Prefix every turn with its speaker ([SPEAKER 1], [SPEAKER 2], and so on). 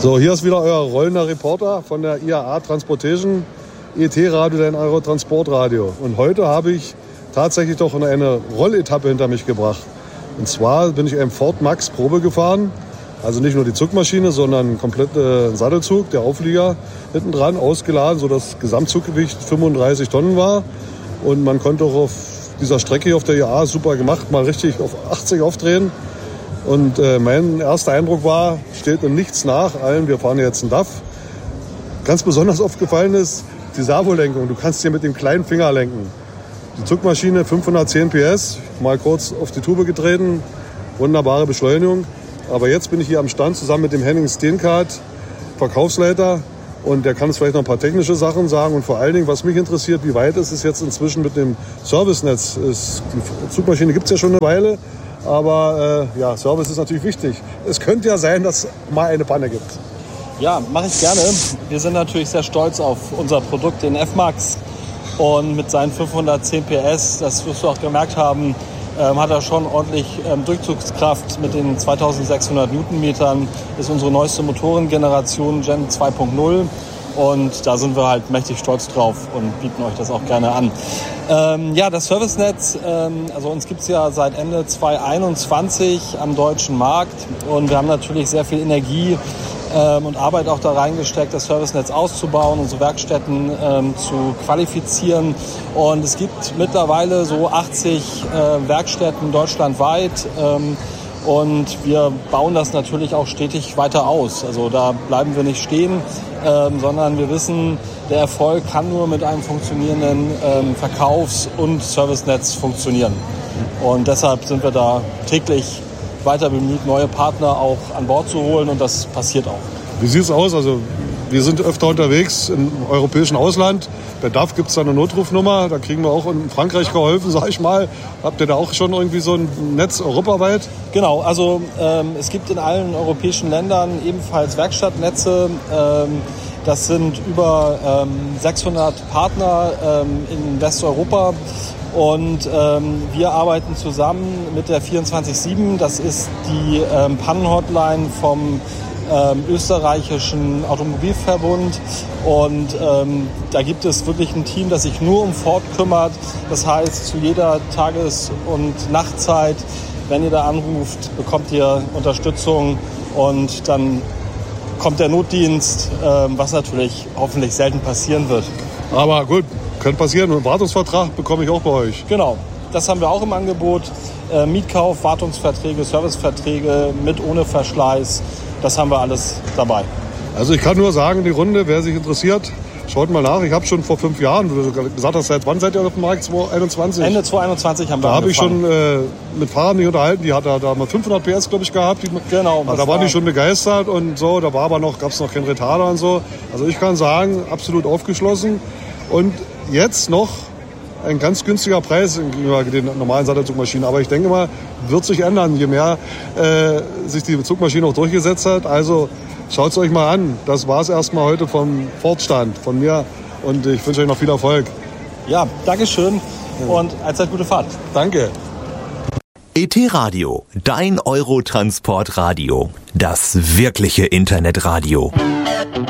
[SPEAKER 1] So, hier ist wieder euer rollender Reporter von der IAA Transportation, ET-Radio, dein Euro-Transportradio. Und heute habe ich tatsächlich doch eine Rolletappe hinter mich gebracht. Und zwar bin ich einem Ford Max Probe gefahren. Also nicht nur die Zugmaschine, sondern komplett Sattelzug, der Auflieger hinten dran, ausgeladen, sodass das Gesamtzuggewicht 35 Tonnen war. Und man konnte auch auf dieser Strecke hier auf der IAA, super gemacht, mal richtig auf 80 aufdrehen. Und mein erster Eindruck war, steht und nichts nach allen, wir fahren jetzt einen DAF. Ganz besonders aufgefallen ist die Servolenkung. Du kannst hier mit dem kleinen Finger lenken. Die Zugmaschine 510 PS, mal kurz auf die Tube getreten, wunderbare Beschleunigung. Aber jetzt bin ich hier am Stand zusammen mit dem Henning Steenkaart, Verkaufsleiter. Und der kann uns vielleicht noch ein paar technische Sachen sagen. Und vor allen Dingen, was mich interessiert, wie weit ist es jetzt inzwischen mit dem Servicenetz? Die Zugmaschine gibt es ja schon eine Weile. Aber Service ist natürlich wichtig. Es könnte ja sein, dass es mal eine Panne gibt.
[SPEAKER 2] Ja, mache ich gerne. Wir sind natürlich sehr stolz auf unser Produkt, den F-Max. Und mit seinen 510 PS, das wirst du auch gemerkt haben, hat er schon ordentlich Durchzugskraft. Mit den 2600 Newtonmetern ist unsere neueste Motorengeneration Gen 2.0. Und da sind wir halt mächtig stolz drauf und bieten euch das auch gerne an. Das Servicenetz, also uns gibt es ja seit Ende 2021 am deutschen Markt. Und wir haben natürlich sehr viel Energie und Arbeit auch da reingesteckt, das Servicenetz auszubauen, unsere Werkstätten zu qualifizieren. Und es gibt mittlerweile so 80 Werkstätten deutschlandweit. Und wir bauen das natürlich auch stetig weiter aus. Also da bleiben wir nicht stehen, sondern wir wissen, der Erfolg kann nur mit einem funktionierenden Verkaufs- und Servicenetz funktionieren. Und deshalb sind wir da täglich weiter bemüht, neue Partner auch an Bord zu holen, und das passiert auch.
[SPEAKER 1] Wie sieht es aus? Also wir sind öfter unterwegs im europäischen Ausland. Bei DAF gibt es da eine Notrufnummer, da kriegen wir auch in Frankreich geholfen, sag ich mal. Habt ihr da auch schon irgendwie so ein Netz europaweit?
[SPEAKER 2] Genau, also es gibt in allen europäischen Ländern ebenfalls Werkstattnetze. Das sind über 600 Partner in Westeuropa. Und wir arbeiten zusammen mit der 24/7. Das ist die Pannenhotline vom österreichischen Automobilverbund. Und da gibt es wirklich ein Team, das sich nur um Ford kümmert. Das heißt, zu jeder Tages- und Nachtzeit, wenn ihr da anruft, bekommt ihr Unterstützung, und dann kommt der Notdienst, was natürlich hoffentlich selten passieren wird.
[SPEAKER 1] Aber gut, könnte passieren. Einen Wartungsvertrag bekomme ich auch bei euch.
[SPEAKER 2] Genau, das haben wir auch im Angebot. Mietkauf, Wartungsverträge, Serviceverträge mit, ohne Verschleiß. Das haben wir alles dabei.
[SPEAKER 1] Also ich kann nur sagen, die Runde, wer sich interessiert, schaut mal nach. Ich habe schon vor 5 Jahren, du gesagt hast, seit wann seid ihr auf dem Markt? 2021?
[SPEAKER 2] Ende 2021 haben wir
[SPEAKER 1] Da habe ich
[SPEAKER 2] angefangen.
[SPEAKER 1] schon mit Fahrern mich unterhalten, die hat da mal 500 PS, glaube ich, gehabt.
[SPEAKER 2] Genau.
[SPEAKER 1] Da waren die schon begeistert und so. Da war aber gab es noch keinen Retarder und so. Also ich kann sagen, absolut aufgeschlossen. Und jetzt noch ein ganz günstiger Preis gegenüber den normalen Sattelzugmaschinen. Aber ich denke mal, wird sich ändern, je mehr sich die Zugmaschine auch durchgesetzt hat. Also schaut es euch mal an. Das war es erstmal heute vom Ford-Stand von mir. Und ich wünsche euch noch viel Erfolg.
[SPEAKER 2] Ja, Dankeschön und allzeit gute Fahrt.
[SPEAKER 1] Danke.
[SPEAKER 3] ET-Radio, dein Eurotransportradio. Das wirkliche Internetradio.